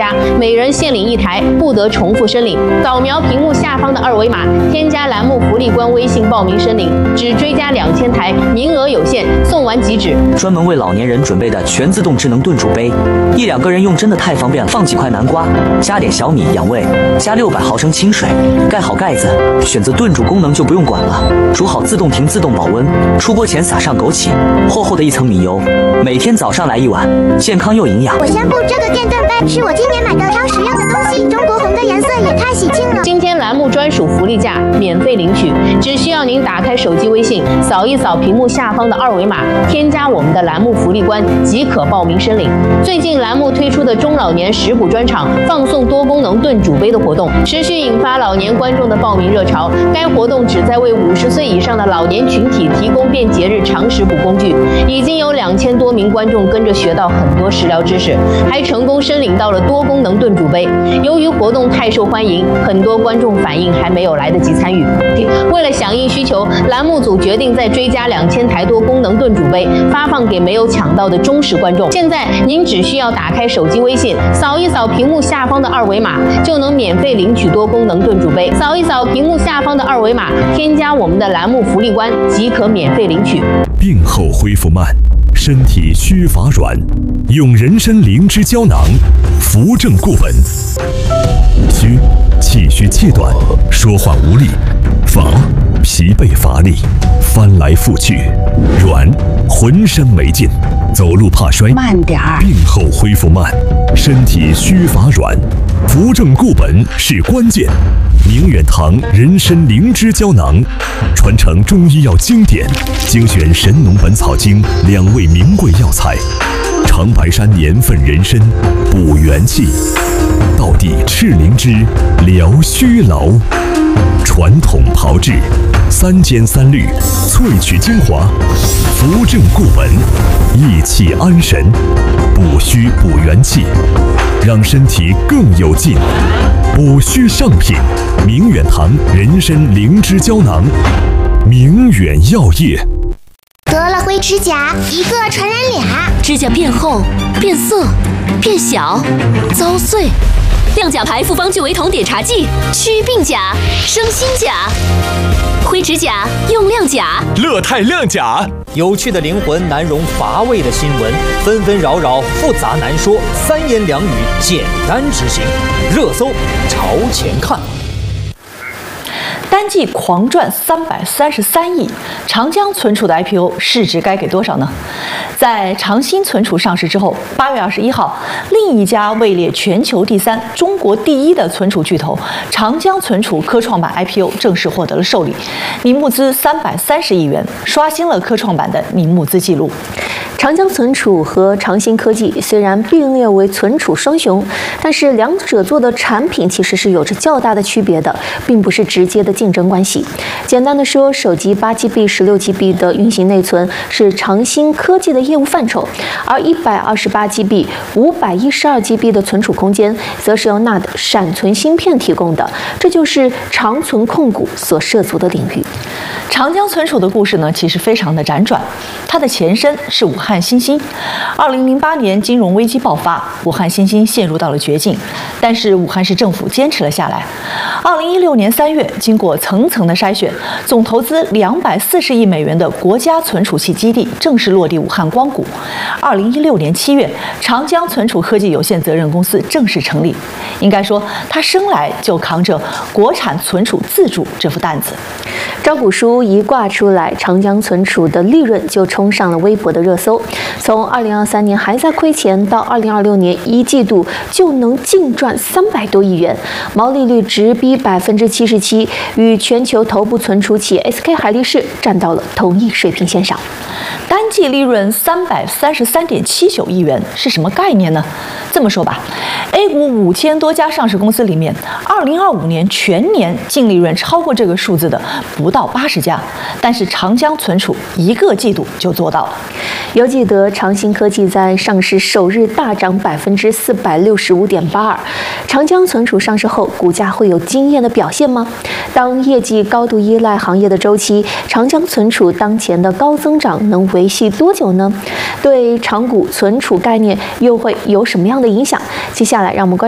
家，每人限领1台，不得重复申领。扫描屏幕下方的2维码，添加栏目福利官微信报名申领，只追加2000台，名额有限，送完即止。 专门为老年人准备的全自动智能炖煮杯，1、2个人用真的太方便了。放几块南瓜，加点小米养胃，加600毫升清水，盖好盖子，选择炖煮功能就不用管了。煮好自动停、自动保温，出锅前撒上枸杞，厚厚的一层米油，每天早上来1碗，健康又营养。 我宣布，这个电炖杯是我今年买的超实用的东西。中国红的颜色也太喜庆了。 今天栏目专属福利价，免费领取，只需要您打开手机微信，扫一扫屏幕下方的2维码，添加我们的栏目福利官即可报名申领。最近栏目推出的中老年食谱专场放送多功能炖煮杯的活动，持续引发老年观众的报名热潮。该活动旨在为50岁以上的老年群体提供便节日常食谱工具，已经有2000多名观众跟着学到很多食疗知识，还成功申领到了多功能炖煮杯。由于活动太受欢迎，很多观众反映还没有来得及参与。为了响应需求，栏目组决定再追加2000台多功能炖煮杯，发放给没有抢到的忠实观众。现在您只需要打开手机微信，扫一扫屏幕下方的2维码，就能免费领取多功能炖煮杯。扫一扫屏幕下方的2维码，添加我们的栏目福利官即可免费领取。 病后恢复慢，身体虚乏软，用人参灵芝胶囊扶正固本。虚，气虚气短，说话无力；乏，疲惫乏力，翻来覆去；软，浑身没劲，走路怕摔。 慢点儿。 病后恢复慢，身体虚乏软，扶正固本是关键。明远堂人参灵芝胶囊，传承中医药经典，精选《神农本草经》2味名贵药材，长白山年份人参补元气，道地赤灵芝疗虚劳，传统炮制3煎3滤，萃取精华，扶正固本，益气安神，补虚补元气，让身体更有劲。补虚上品，明远堂人参灵芝胶囊，明远药业。 得了灰指甲，一个传染俩， 指甲变厚、变色、变小、遭碎。亮甲牌复方聚维酮碘茶剂，祛病甲，生新甲。灰指甲用亮甲， 乐泰亮甲。有趣的灵魂难容乏味的新闻，纷纷扰扰复杂难说，3言2语简单执行。热搜朝前看。 单季狂赚333亿，长江存储的 IPO 市值该给多少呢？在长兴存储上市之后，8月21号，另一家位列全球第3、中国第1的存储巨头长江存储科创板 IPO 正式获得了受理，拟募资330亿元，刷新了科创板的拟募资记录。 长江存储和长兴科技虽然并列为存储双雄，但是两者做的产品其实是有着较大的区别的，并不是直接的竞争关系。简单的说，手机8GB、16GB 的运行内存是长兴科技的业务范畴，而128GB、512GB 的存储空间则是由 NAND 闪存芯片提供的，这就是长存控股所涉足的领域。 长江存储的故事呢，其实非常的辗转。它的前身是武汉新兴。2008年金融危机爆发，武汉新兴陷入到了绝境，但是武汉市政府坚持了下来。2016年3月，经过层层的筛选，总投资240亿美元的国家存储器基地正式落地武汉光谷。2016年7月，长江存储科技有限责任公司正式成立。应该说，它生来就扛着国产存储自主这副担子。 招股书一挂出来，长江存储的利润就冲上了微博的热搜。从2023年还在亏钱，到2026年1季度就能净赚300多亿元，毛利率直逼77%，与全球头部存储企业 SK 海力士站到了同一水平线上。 单季利润333.79亿元是什么概念呢？这么说吧，A 股5000多家上市公司里面，2025年全年净利润超过这个数字的不到80家，但是长江存储1个季度就做到了。 犹记得长兴科技在上市首日大涨465.82%，长江存储上市后股价会有惊艳的表现吗？当业绩高度依赖行业的周期，长江存储当前的高增长能维系多久呢？对长股存储概念又会有什么样的影响？接下来让我们关注